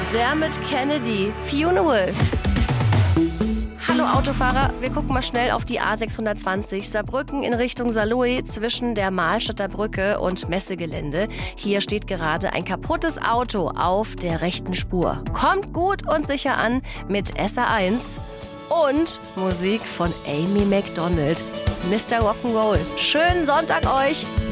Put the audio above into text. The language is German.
Dermot Kennedy, Funeral. Hallo Autofahrer, wir gucken mal schnell auf die A620 Saarbrücken in Richtung Saarlouis zwischen der Mahlstadter Brücke und Messegelände. Hier steht gerade ein kaputtes Auto auf der rechten Spur. Kommt gut und sicher an mit SR1 und Musik von Amy Macdonald. Mr. Rock'n'Roll. Schönen Sonntag euch!